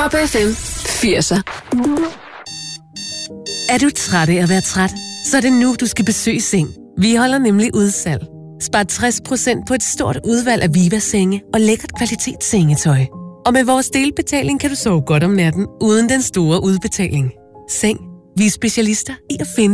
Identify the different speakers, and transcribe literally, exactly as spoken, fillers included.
Speaker 1: Pop F M firser.
Speaker 2: Er du træt af at være træt? Så er det nu, du skal besøge Seng. Vi holder nemlig udsalg. Spar tres procent på et stort udvalg af Viva-senge og lækkert kvalitetssengetøj. Og med vores delbetaling kan du sove godt om natten, uden den store udbetaling. Seng. Vi er specialister i at finde